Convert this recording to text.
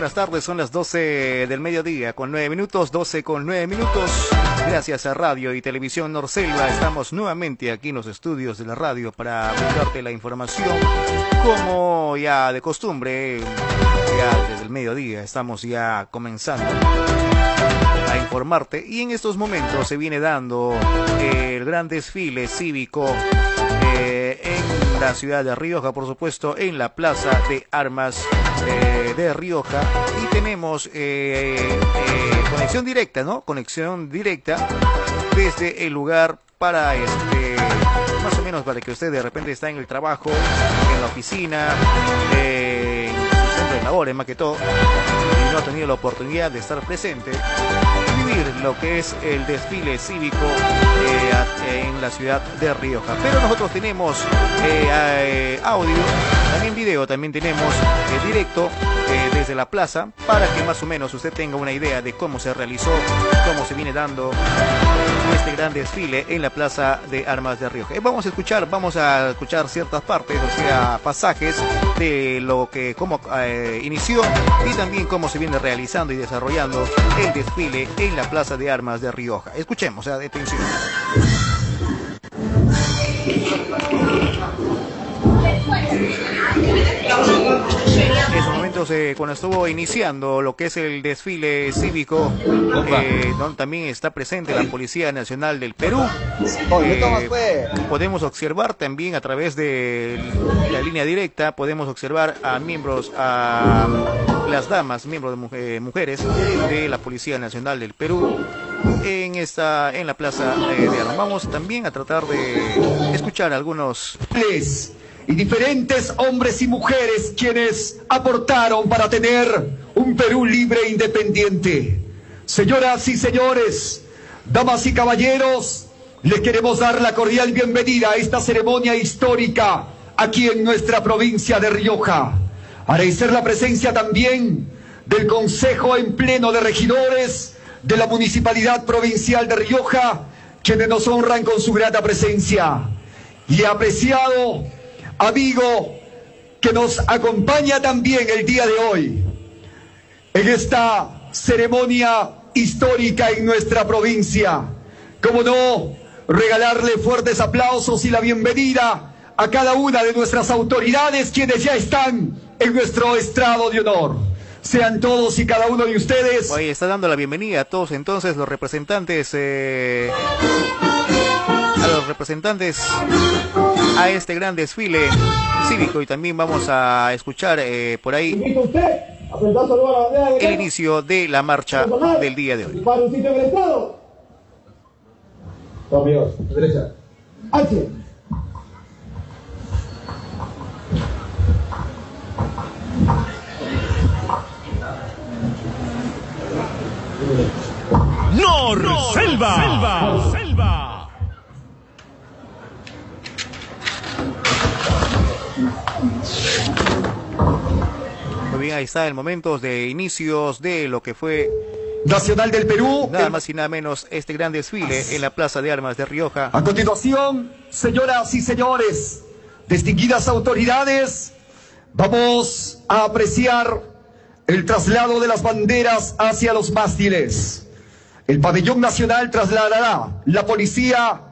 buenas tardes, son las 12 del mediodía con 9 minutos, 12 con 9 minutos. Gracias a Radio y Televisión Norselva, estamos nuevamente aquí en los estudios de la radio para brindarte la información como ya de costumbre. Ya desde el mediodía estamos ya comenzando a informarte y en estos momentos se viene dando el gran desfile cívico en la ciudad de Rioja, por supuesto, en la Plaza de Armas de Rioja, y tenemos conexión directa, ¿no? Conexión directa desde el lugar para más o menos para que usted de repente está en el trabajo, en la oficina, en su centro de labores más que todo, y no ha tenido la oportunidad de estar presente, vivir lo que es el desfile cívico en la ciudad de Rioja. Pero nosotros tenemos audio, también video, también tenemos directo desde la plaza, para que más o menos usted tenga una idea de cómo se realizó, cómo se viene dando este gran desfile en la Plaza de Armas de Rioja. Vamos a escuchar ciertas partes, o sea, pasajes de lo que cómo inició y también cómo se viene realizando y desarrollando el desfile en la Plaza de Armas de Rioja. Escuchemos, atención. En esos momentos, cuando estuvo iniciando lo que es el desfile cívico, donde también está presente la Policía Nacional del Perú, podemos observar también a través de la línea directa, podemos observar a miembros, a las damas, miembros de mujeres de la Policía Nacional del Perú en la Plaza de Armas. Vamos también a tratar de escuchar algunos y diferentes hombres y mujeres quienes aportaron para tener un Perú libre e independiente. Señoras y señores, damas y caballeros, les queremos dar la cordial bienvenida a esta ceremonia histórica aquí en nuestra provincia de Rioja. Agradecer la presencia también del Consejo en Pleno de Regidores de la Municipalidad Provincial de Rioja, quienes nos honran con su grata presencia. Y apreciado amigo que nos acompaña también el día de hoy en esta ceremonia histórica en nuestra provincia. Cómo no, regalarle fuertes aplausos y la bienvenida a cada una de nuestras autoridades quienes ya están en nuestro estrado de honor. Sean todos y cada uno de ustedes. Hoy está dando la bienvenida a todos entonces los representantes a este gran desfile cívico, y también vamos a escuchar por ahí el inicio de la marcha del día de hoy. Para un sitio en el Estado. Amigos, derecha. Acción. Norselva. Muy bien, ahí está el momento de inicios de lo que fue Nacional del Perú. Nada más y nada menos este gran desfile en la Plaza de Armas de Rioja. A continuación, señoras y señores, distinguidas autoridades, vamos a apreciar el traslado de las banderas hacia los mástiles. El pabellón nacional trasladará la Policía